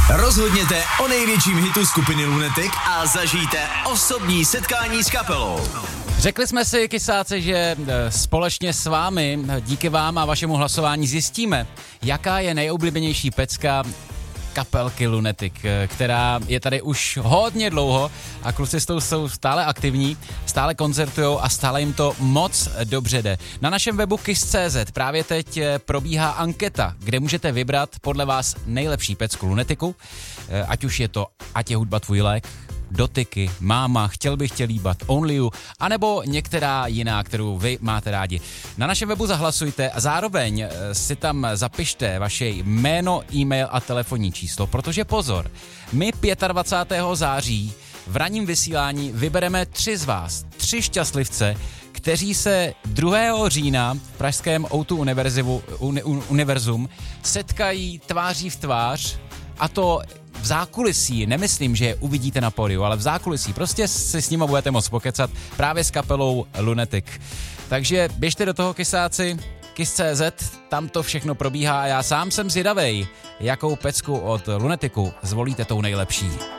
Rozhodněte o největším hitu skupiny Lunatic a zažijte osobní setkání s kapelou. Řekli jsme si, kysáci, že společně s vámi, díky vám a vašemu hlasování zjistíme, jaká je nejoblíbenější pecka kapelky Lunatic, která je tady už hodně dlouho a kluci jsou stále aktivní, stále koncertujou a stále jim to moc dobře jde. Na našem webu kiss.cz právě teď probíhá anketa, kde můžete vybrat podle vás nejlepší pecku Lunaticu, ať je hudba tvůj lék, Dotyky, Máma, Chtěl bych tě líbat, Only You, anebo některá jiná, kterou vy máte rádi. Na našem webu zahlasujte a zároveň si tam zapište vaše jméno, e-mail a telefonní číslo, protože pozor, my 25. září v ranním vysílání vybereme 3 z vás, 3 šťastlivce, kteří se 2. října v pražském O2 Univerzum setkají tváří v tvář, a to v zákulisí, nemyslím, že je uvidíte na pódiu, ale v zákulisí, prostě si s nima budete moct pokecat právě s kapelou Lunatic. Takže běžte do toho, kysáci, kiss.cz, tam to všechno probíhá a já sám jsem zvědavej, jakou pecku od Lunaticu zvolíte tou nejlepší.